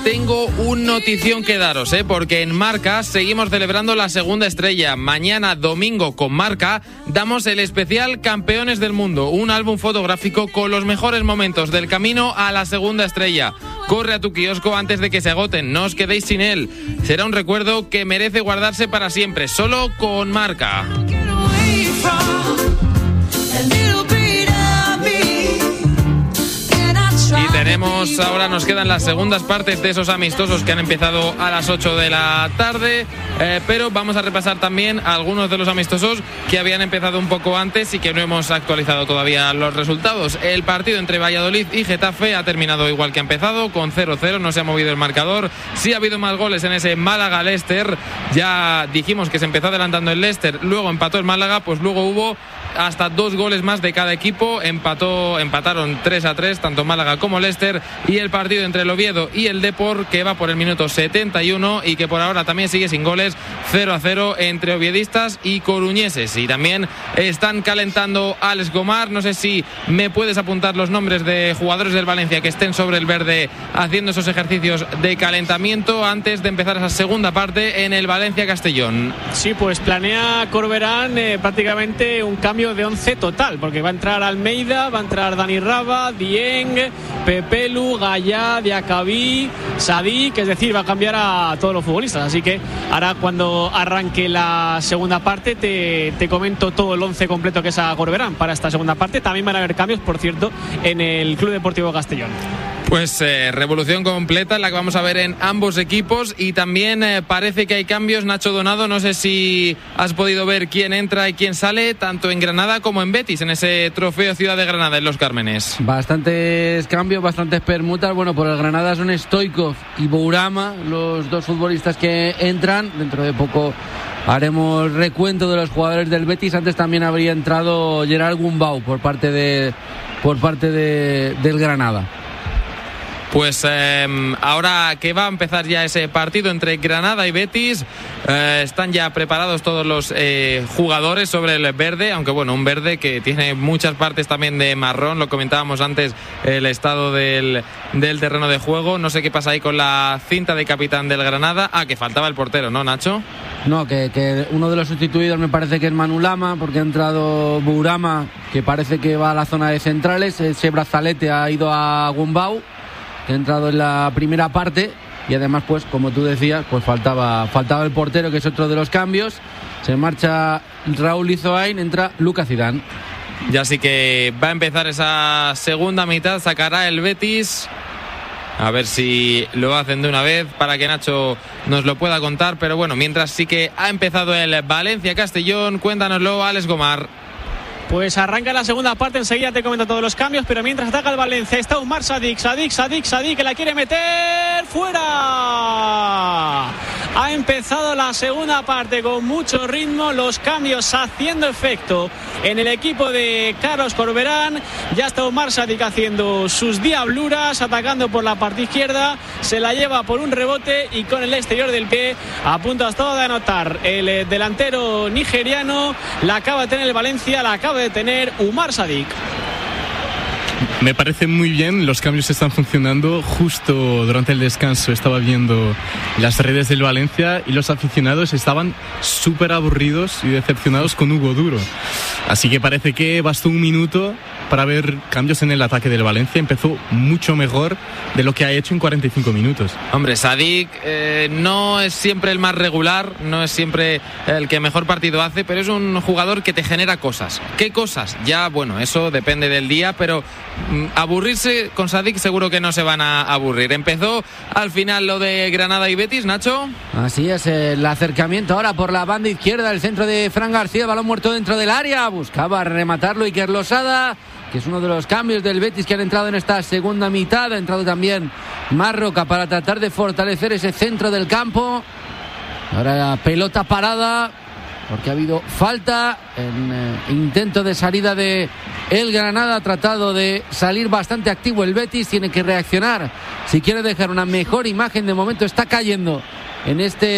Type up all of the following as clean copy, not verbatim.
Tengo un notición que daros, porque en Marca seguimos celebrando la segunda estrella. Mañana domingo con Marca damos el especial Campeones del Mundo, un álbum fotográfico con los mejores momentos del camino a la segunda estrella. Corre a tu kiosco antes de que se agoten, no os quedéis sin él. Será un recuerdo que merece guardarse para siempre, solo con Marca. Y tenemos, ahora nos quedan las segundas partes de esos amistosos que han empezado a las 8 de la tarde, pero vamos a repasar también algunos de los amistosos que habían empezado un poco antes y que no hemos actualizado todavía los resultados. El partido entre Valladolid y Getafe ha terminado igual que ha empezado, con 0-0, no se ha movido el marcador. Sí ha habido más goles en ese Málaga-Leicester, ya dijimos que se empezó adelantando el Leicester, luego empató el Málaga, pues luego hubo hasta 2 goles más de cada equipo, empataron 3-3 tanto Málaga como Leicester, y el partido entre el Oviedo y el Depor, que va por el minuto 71 y que por ahora también sigue sin goles, 0-0 entre oviedistas y coruñeses. Y también están calentando Alex Gomar. No sé si me puedes apuntar los nombres de jugadores del Valencia que estén sobre el verde haciendo esos ejercicios de calentamiento antes de empezar esa segunda parte en el Valencia-Castellón. Sí, pues planea Corberán prácticamente un cambio de 11 total, porque va a entrar Almeida, va a entrar Dani Raba, Dieng, Pepelu, Gallá, Diacabí, Sadik, es decir, va a cambiar a todos los futbolistas. Así que ahora, cuando arranque la segunda parte, te comento todo el 11 completo que es a Corberán para esta segunda parte. También van a haber cambios, por cierto, en el Club Deportivo Castellón. Pues revolución completa la que vamos a ver en ambos equipos, y también parece que hay cambios. Nacho Donado, no sé si has podido ver quién entra y quién sale, tanto en Granada como en Betis, en ese trofeo Ciudad de Granada en Los Cármenes. Bastantes cambios, bastantes permutas. Bueno, por el Granada son Stoichkov y Bourama los dos futbolistas que entran. Dentro de poco haremos recuento de los jugadores del Betis. Antes también habría entrado Gerard Gumbau por parte del Granada. Pues ahora que va a empezar ya ese partido entre Granada y Betis, están ya preparados todos los jugadores sobre el verde, aunque bueno, un verde que tiene muchas partes también de marrón. Lo comentábamos antes, el estado del terreno de juego. No sé qué pasa ahí con la cinta de capitán del Granada. Que faltaba el portero, ¿no, Nacho? No, que uno de los sustituidos me parece que es Manu Lama, porque ha entrado Bourama, que parece que va a la zona de centrales. Ese brazalete ha ido a Gumbau, que ha entrado en la primera parte, y además, pues como tú decías, pues faltaba el portero, que es otro de los cambios. Se marcha Raúl Izoain, entra Lucas Zidane. Ya sí que va a empezar esa segunda mitad, sacará el Betis. A ver si lo hacen de una vez para que Nacho nos lo pueda contar. Pero bueno, mientras sí que ha empezado el Valencia-Castellón. Cuéntanoslo, Alex Gomar. Pues arranca la segunda parte, enseguida te comento todos los cambios, pero mientras ataca el Valencia está Umar Sadik, que la quiere meter fuera. Ha empezado la segunda parte con mucho ritmo, los cambios haciendo efecto en el equipo de Carlos Corberán. Ya está Umar Sadik haciendo sus diabluras, atacando por la parte izquierda, se la lleva por un rebote y con el exterior del pie a punto hasta de anotar el delantero nigeriano. La acaba de tener el Valencia, la acaba de tener Umar Sadik. Me parece muy bien, los cambios están funcionando. Justo durante el descanso estaba viendo las redes del Valencia y los aficionados estaban súper aburridos y decepcionados con Hugo Duro. Así que parece que bastó un minuto para ver cambios en el ataque del Valencia. Empezó mucho mejor de lo que ha hecho en 45 minutos. Hombre, Sadik no es siempre el más regular, no es siempre el que mejor partido hace, pero es un jugador que te genera cosas. ¿Qué cosas? Ya, bueno, eso depende del día, pero aburrirse con Sadik seguro que no se van a aburrir. Empezó al final lo de Granada y Betis, Nacho. Así es, el acercamiento ahora por la banda izquierda, el centro de Fran García, el balón muerto dentro del área, buscaba rematarlo Iker Losada, que es uno de los cambios del Betis que han entrado en esta segunda mitad. Ha entrado también Marroca para tratar de fortalecer ese centro del campo. Ahora la pelota parada, porque ha habido falta en intento de salida de el Granada. Ha tratado de salir bastante activo el Betis, tiene que reaccionar si quiere dejar una mejor imagen. De momento está cayendo en este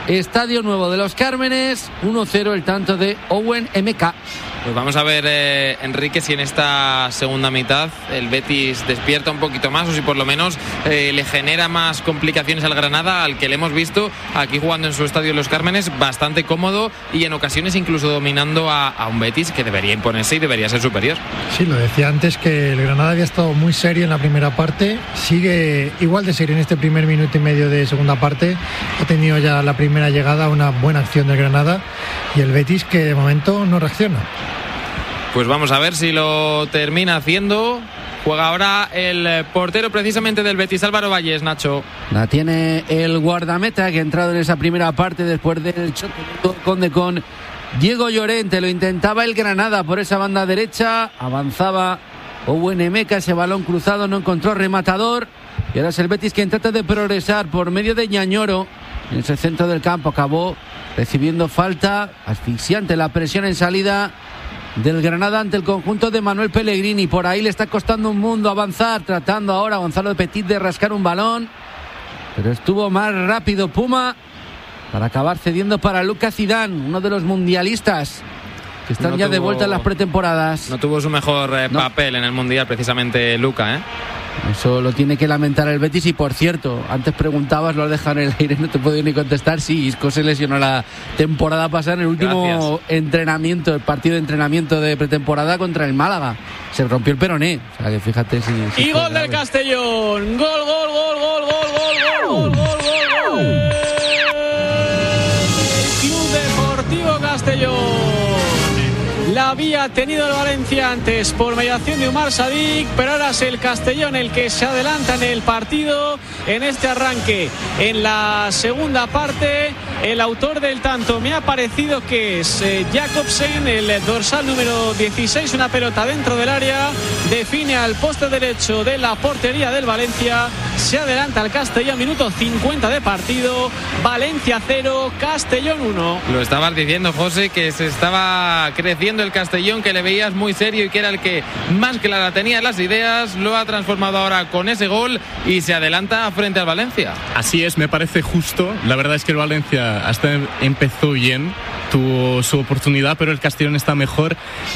Estadio Nuevo de los Cármenes, 1-0 el tanto de Owen MK. Pues vamos a ver, Enrique, si en esta segunda mitad el Betis despierta un poquito más o si por lo menos le genera más complicaciones al Granada, al que le hemos visto aquí jugando en su estadio Los Cármenes bastante cómodo y en ocasiones incluso dominando a un Betis que debería imponerse y debería ser superior. Sí, lo decía antes que el Granada había estado muy serio en la primera parte, sigue igual de serio en este primer minuto y medio de segunda parte, ha tenido ya la primera llegada, una buena acción del Granada y el Betis que de momento no reacciona. Pues vamos a ver si lo termina haciendo. Juega ahora el portero precisamente del Betis, Álvaro Valles, Nacho. La tiene el guardameta que ha entrado en esa primera parte después del choque con Diego Llorente. Lo intentaba el Granada por esa banda derecha. Avanzaba Owen Emeka, ese balón cruzado no encontró rematador. Y ahora es el Betis quien trata de progresar por medio de Ñañoro. En ese centro del campo acabó recibiendo falta. Asfixiante la presión en salida del Granada ante el conjunto de Manuel Pellegrini. Por ahí le está costando un mundo avanzar, tratando ahora Gonzalo Petit de rascar un balón, pero estuvo más rápido Puma para acabar cediendo para Lucas Zidane, uno de los mundialistas que están ya de vuelta en las pretemporadas. No tuvo su mejor papel en el Mundial precisamente Luca, Eso lo tiene que lamentar el Betis. Y por cierto, antes preguntabas, lo has dejado en el aire, no te puedo ni contestar. Sí, Isco se lesionó la temporada pasada en el último entrenamiento, el partido de entrenamiento de pretemporada contra el Málaga. Se rompió el peroné. O sea que fíjate si y gol del Castellón. Gol. Club Deportivo Castellón. La había tenido el Valencia antes por mediación de Umar Sadik, pero ahora es el Castellón el que se adelanta en el partido en este arranque. En la segunda parte, el autor del tanto me ha parecido que es Jacobsen, el dorsal número 16, una pelota dentro del área, define al poste derecho de la portería del Valencia, se adelanta al Castellón, minuto 50 de partido, Valencia 0, Castellón 1. Lo estabas diciendo, José, que se estaba creciendo el Castellón, que le veías muy serio y que era el que más clara tenía las ideas. Lo ha transformado ahora con ese gol y se adelanta frente al Valencia. Así es, me parece justo. La verdad es que el Valencia hasta empezó bien, tuvo su oportunidad, pero el Castellón está mejor.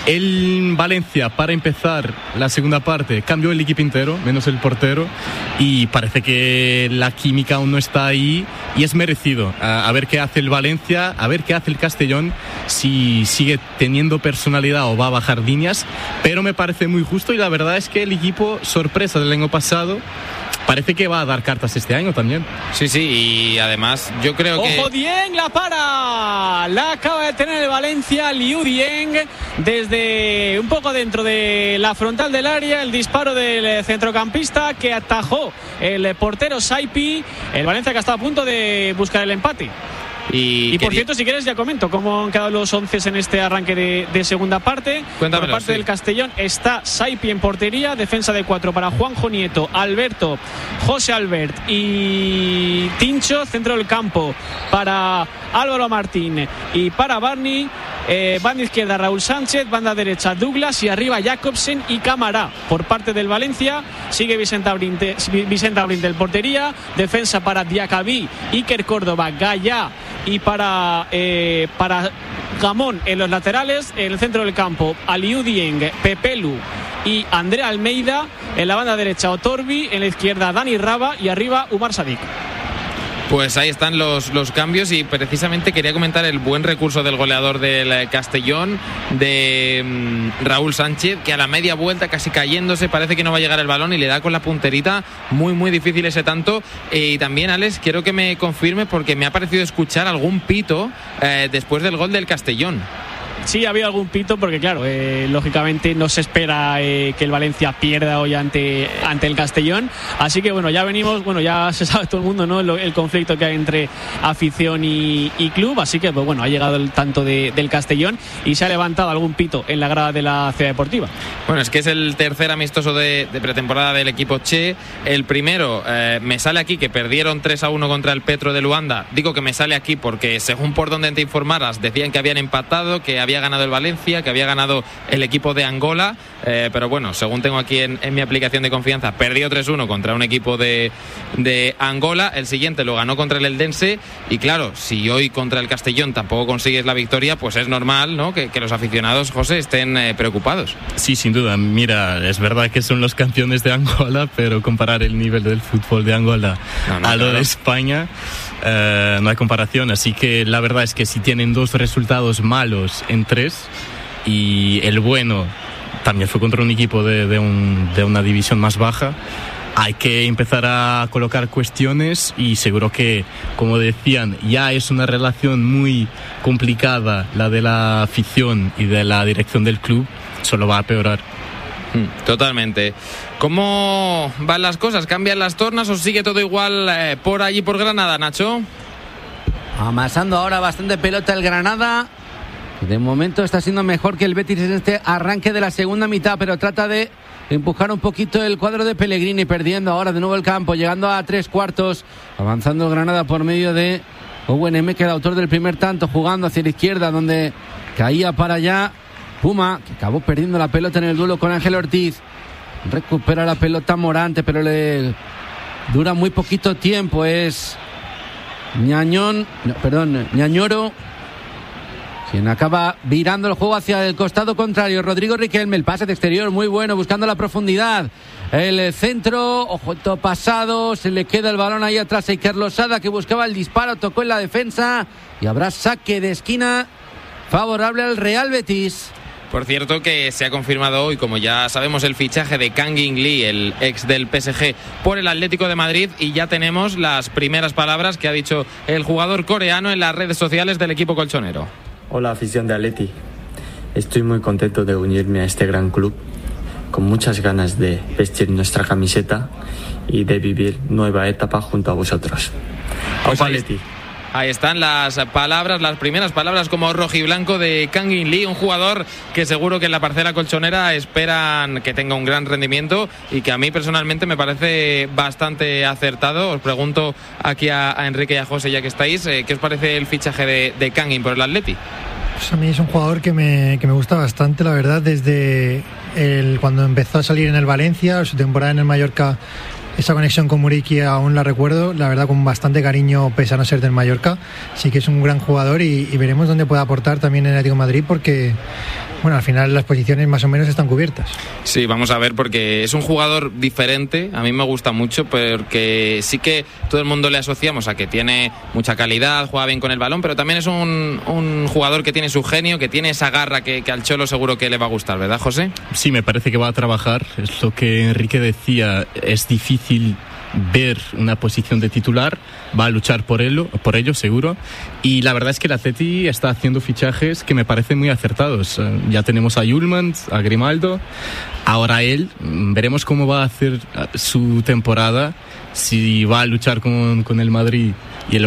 El Valencia, para empezar la segunda parte, cambió el equipo entero, menos el portero, y parece que la química aún no está ahí y es merecido. A ver qué hace el Valencia, a ver qué hace el Castellón, si sigue teniendo personalidad o va a bajar líneas, pero me parece muy justo. Y la verdad es que el equipo sorpresa del año pasado parece que va a dar cartas este año también. Sí, y además yo creo que... ¡Ojo, Dieng la para! La acaba de tener el Valencia, Liu Dieng, desde un poco dentro de la frontal del área, el disparo del centrocampista que atajó el portero Saipi. El Valencia que está a punto de buscar el empate. Y por cierto, si quieres ya comento cómo han quedado los 11 en este arranque de segunda parte. Cuéntamelo, por parte del Castellón está Saipi en portería, defensa de 4 para Juanjo Nieto, Alberto, José Albert y Tincho, centro del campo para Álvaro Martín y para Barney, banda izquierda Raúl Sánchez, banda derecha Douglas y arriba Jacobsen y Camará. Por parte del Valencia sigue Vicente Abrinte en portería, defensa para Diacabí, Iker Córdoba, Gallá y para Gamón en los laterales. En el centro del campo Aliou Dieng, Pepelu y Andrea Almeida. En la banda derecha Otorbi, en la izquierda Dani Raba y arriba Umar Sadik. Pues ahí están los cambios y precisamente quería comentar el buen recurso del goleador del Castellón, de Raúl Sánchez, que a la media vuelta casi cayéndose parece que no va a llegar el balón y le da con la punterita, muy difícil ese tanto. Y también, Alex, quiero que me confirme porque me ha parecido escuchar algún pito después del gol del Castellón. Sí, ha habido algún pito porque, claro, lógicamente no se espera que el Valencia pierda hoy ante el Castellón. Así que, bueno, ya venimos, ya se sabe todo el mundo, ¿no?, el conflicto que hay entre afición y club. Así que, pues bueno, ha llegado el tanto del Castellón y se ha levantado algún pito en la grada de la Ciudad Deportiva. Bueno, es que es el tercer amistoso de pretemporada del equipo Che. El primero, me sale aquí que perdieron 3-1 contra el Petro de Luanda. Digo que me sale aquí porque, según por donde te informaras, decían que habían empatado, que habían había ganado el Valencia, que había ganado el equipo de Angola, pero bueno, según tengo aquí en mi aplicación de confianza, perdió 3-1 contra un equipo de Angola. El siguiente lo ganó contra el Eldense, y claro, si hoy contra el Castellón tampoco consigues la victoria, pues es normal, ¿no?, que los aficionados, José, estén preocupados. Sí, sin duda. Mira, es verdad que son los campeones de Angola, pero comparar el nivel del fútbol de Angola a lo de España, no hay comparación. Así que la verdad es que si tienen 2 resultados malos en 3, y el bueno también fue contra un equipo de una división más baja, hay que empezar a colocar cuestiones, y seguro que, como decían, ya es una relación muy complicada la de la afición y de la dirección del club, solo va a empeorar. Totalmente. ¿Cómo van las cosas? ¿Cambian las tornas o sigue todo igual por allí, por Granada, Nacho? Amasando ahora bastante pelota el Granada. De momento está siendo mejor que el Betis en este arranque de la segunda mitad, pero trata de empujar un poquito el cuadro de Pellegrini, perdiendo ahora de nuevo el campo, llegando a 3/4, avanzando el Granada por medio de Owen M, que es el autor del primer tanto, jugando hacia la izquierda, donde caía para allá Puma, que acabó perdiendo la pelota en el duelo con Ángel Ortiz. Recupera la pelota Morante, pero le dura muy poquito tiempo. Es Ñañoro quien acaba virando el juego hacia el costado contrario. Rodrigo Riquelme, el pase de exterior muy bueno, buscando la profundidad. El centro, ojo pasado, se le queda el balón ahí atrás a Iker Losada, que buscaba el disparo, tocó en la defensa, y habrá saque de esquina favorable al Real Betis. Por cierto, que se ha confirmado hoy, como ya sabemos, el fichaje de Kang In Lee, el ex del PSG, por el Atlético de Madrid, y ya tenemos las primeras palabras que ha dicho el jugador coreano en las redes sociales del equipo colchonero. Hola, afición de Atleti. Estoy muy contento de unirme a este gran club, con muchas ganas de vestir nuestra camiseta y de vivir nueva etapa junto a vosotros. Pues Atleti. Ahí están las palabras, las primeras palabras como rojiblanco de Kang In Lee, un jugador que seguro que en la parcela colchonera esperan que tenga un gran rendimiento, y que a mí personalmente me parece bastante acertado. Os pregunto aquí a Enrique y a José, ya que estáis, ¿qué os parece el fichaje de Kang In por el Atleti? Pues a mí es un jugador que me gusta bastante, la verdad, desde cuando empezó a salir en el Valencia, su temporada en el Mallorca. Esa conexión con Muriqui aún la recuerdo, la verdad, con bastante cariño, pese a no ser del Mallorca. Sí que es un gran jugador, y veremos dónde puede aportar también en el Atlético de Madrid, porque bueno, al final las posiciones más o menos están cubiertas. Sí, vamos a ver, porque es un jugador diferente. A mí me gusta mucho, porque sí que todo el mundo le asociamos a que tiene mucha calidad, juega bien con el balón, pero también es un jugador que tiene su genio, que tiene esa garra que al Cholo seguro que le va a gustar, ¿verdad, José? Sí, me parece que va a trabajar. Es lo que Enrique decía, es difícil ver una posición de titular, va a luchar por ello seguro, y la verdad es que el Atleti está haciendo fichajes que me parecen muy acertados. Ya tenemos a Yulmans, a Grimaldo, ahora él, veremos cómo va a hacer su temporada, si va a luchar con el Madrid y el